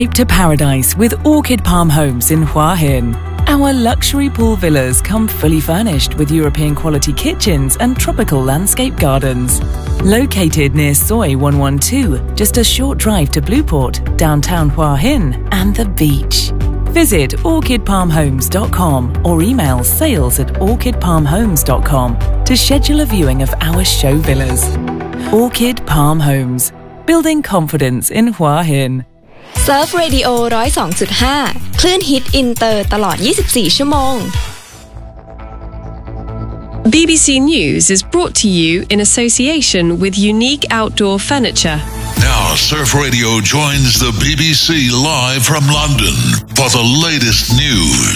To paradise with Orchid Palm Homes in Hua Hin. Our luxury pool villas come fully furnished with European quality kitchens and tropical landscape gardens. Located near Soi 112, just a short drive to Blueport, downtown Hua Hin, and the beach. Visit orchidpalmhomes.com or email sales@orchidpalmhomes.com to schedule a viewing of our show villas. Orchid Palm Homes, building confidence in Hua Hin. Surf Radio 102.5 คลื่นฮิตอินเตอร์ตลอด 24 ชั่วโมง BBC News is brought to you in association with Unique Outdoor Furniture. Now, Surf Radio joins the BBC live from London for the latest news.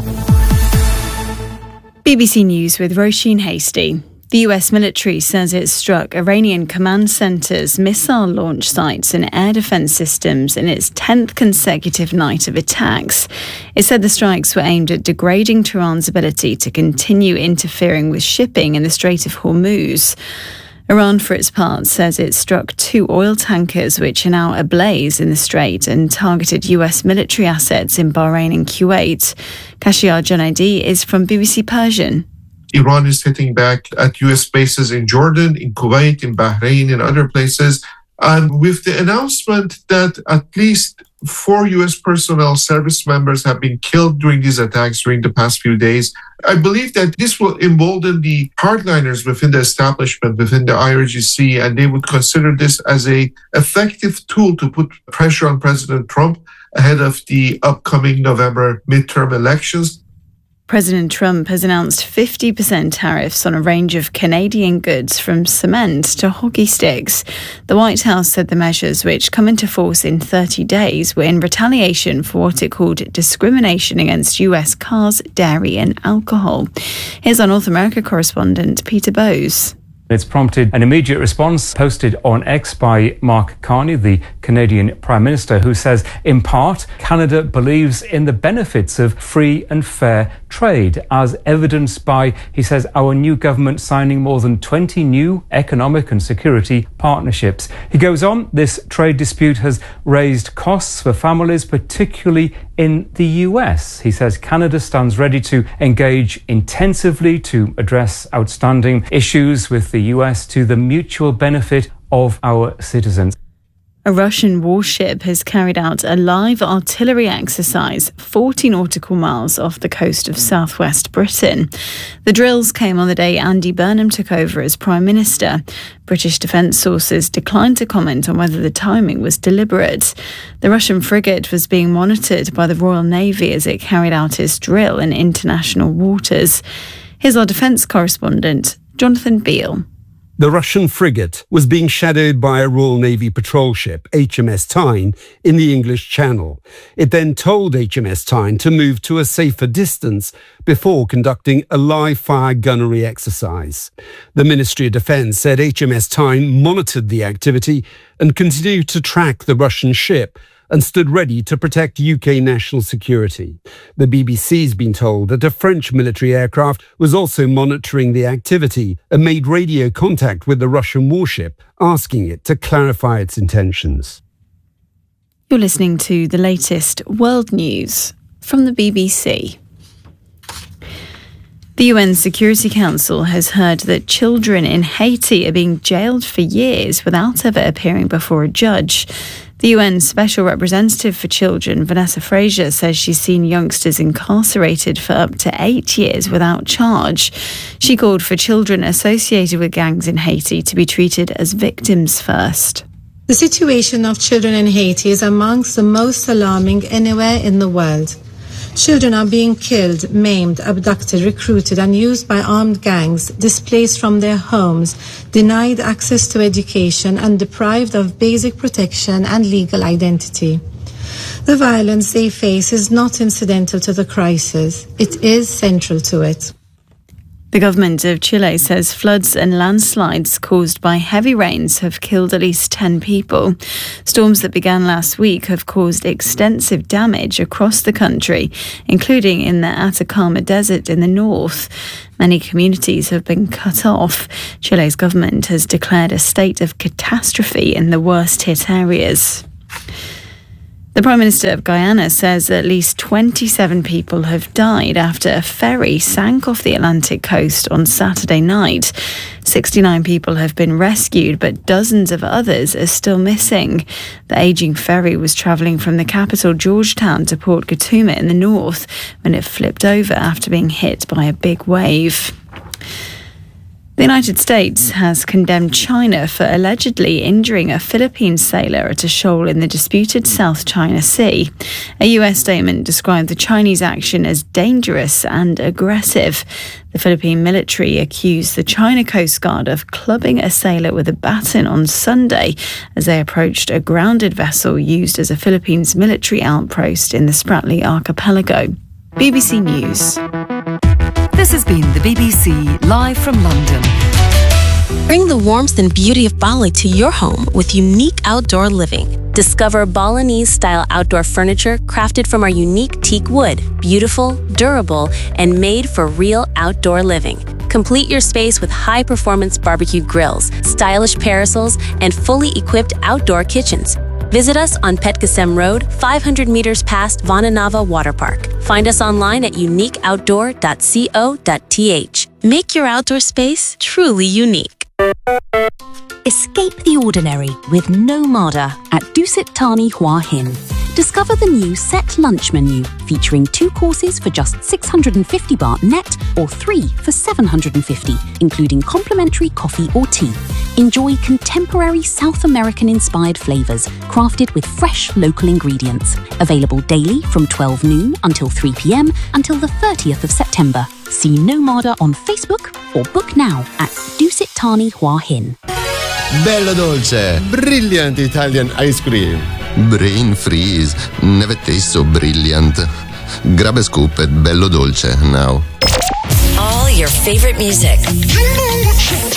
BBC News with Roisin Hasty. The US military says it struck Iranian command centres, missile launch sites and air defence systems in its 10th consecutive night of attacks. It said the strikes were aimed at degrading Tehran's ability to continue interfering with shipping in the Strait of Hormuz. Iran, for its part, says it struck 2 oil tankers which are now ablaze in the strait and targeted US military assets in Bahrain and Kuwait. Kashiyar Junaidi is from BBC Persian. Iran is hitting back at US bases in Jordan, in Kuwait, in Bahrain, and other places. And with the announcement that at least 4 US personnel service members have been killed during these attacks during the past few days, I believe that this will embolden the hardliners within the establishment, within the IRGC, and they would consider this as an effective tool to put pressure on President Trump ahead of the upcoming November midterm elections. President Trump has announced 50% tariffs on a range of Canadian goods from cement to hockey sticks. The White House said the measures, which come into force in 30 days, were in retaliation for what it called discrimination against US cars, dairy and alcohol. Here's our North America correspondent, Peter Bowes. It's prompted an immediate response posted on X by Mark Carney, the Canadian Prime Minister, who says, in part, Canada believes in the benefits of free and fair trade, as evidenced by, he says, our new government signing more than 20 new economic and security partnerships. He goes on, this trade dispute has raised costs for families, particularly in the US. He says Canada stands ready to engage intensively to address outstanding issues with the US to the mutual benefit of our citizens. A Russian warship has carried out a live artillery exercise 40 nautical miles off the coast of southwest Britain. The drills came on the day Andy Burnham took over as Prime Minister. British defence sources declined to comment on whether the timing was deliberate. The Russian frigate was being monitored by the Royal Navy as it carried out its drill in international waters. Here's our defence correspondent, Jonathan Beale. The Russian frigate was being shadowed by a Royal Navy patrol ship, HMS Tyne, in the English Channel. It then told HMS Tyne to move to a safer distance before conducting a live-fire gunnery exercise. The Ministry of Defence said HMS Tyne monitored the activity and continued to track the Russian ship and stood ready to protect UK national security. The BBC's been told that a French military aircraft was also monitoring the activity and made radio contact with the Russian warship, asking it to clarify its intentions. You're listening to the latest world news from the BBC. The UN Security Council has heard that children in Haiti are being jailed for years without ever appearing before a judge. The UN Special Representative for Children, Vanessa Fraser, says she's seen youngsters incarcerated for up to 8 years without charge. She called for children associated with gangs in Haiti to be treated as victims first. The situation of children in Haiti is amongst the most alarming anywhere in the world. Children are being killed, maimed, abducted, recruited and used by armed gangs, displaced from their homes, denied access to education and deprived of basic protection and legal identity. The violence they face is not incidental to the crisis. It is central to it. The government of Chile says floods and landslides caused by heavy rains have killed at least 10 people. Storms that began last week have caused extensive damage across the country, including in the Atacama Desert in the north. Many communities have been cut off. Chile's government has declared a state of catastrophe in the worst hit areas. The Prime Minister of Guyana says at least 27 people have died after a ferry sank off the Atlantic coast on Saturday night. 69 people have been rescued, but dozens of others are still missing. The ageing ferry was travelling from the capital, Georgetown, to Port Gatuma in the north when it flipped over after being hit by a big wave. The United States has condemned China for allegedly injuring a Philippine sailor at a shoal in the disputed South China Sea. A US statement described the Chinese action as dangerous and aggressive. The Philippine military accused the China Coast Guard of clubbing a sailor with a baton on Sunday as they approached a grounded vessel used as a Philippines military outpost in the Spratly Archipelago. BBC News. This has been the BBC live from London. Bring the warmth and beauty of Bali to your home with unique outdoor living. Discover Balinese-style outdoor furniture crafted from our unique teak wood, beautiful, durable, and made for real outdoor living. Complete your space with high-performance barbecue grills, stylish parasols, and fully equipped outdoor kitchens. Visit us on Petkasem Road, 500 meters past Vananava Water Park. Find us online at uniqueoutdoor.co.th. Make your outdoor space truly unique. Escape the ordinary with Nomada at Dusit Thani Hua Hin. Discover the new set lunch menu featuring 2 courses for just 650 baht net or 3 for 750, including complimentary coffee or tea. Enjoy contemporary South American-inspired flavors crafted with fresh local ingredients. Available daily from 12 noon until 3 p.m. until the 30th of September. See Nomada on Facebook or book now at Dusit Thani Hua Hin. Bello dolce, brilliant Italian ice cream. Brain freeze, never taste so brilliant. Grab a scoop at Bello Dolce now. All your favorite music.